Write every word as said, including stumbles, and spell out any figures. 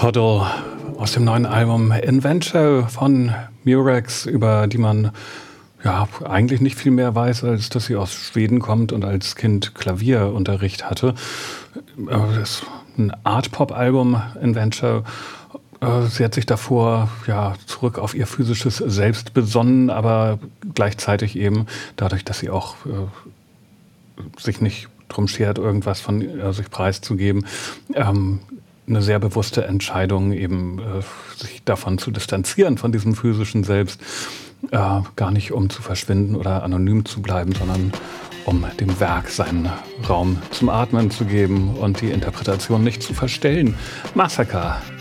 Toddle aus dem neuen Album Invention von Murex, über die man ja eigentlich nicht viel mehr weiß, als dass sie aus Schweden kommt und als Kind Klavierunterricht hatte. Das ist ein Art-Pop-Album, Invention. Sie hat sich davor ja zurück auf ihr physisches Selbst besonnen, aber gleichzeitig eben dadurch, dass sie auch äh, sich nicht drum schert, irgendwas von äh, sich preiszugeben, ähm, eine sehr bewusste Entscheidung, eben äh, sich davon zu distanzieren, von diesem physischen Selbst, äh, gar nicht um zu verschwinden oder anonym zu bleiben, sondern um dem Werk seinen Raum zum Atmen zu geben und die Interpretation nicht zu verstellen. Massacre.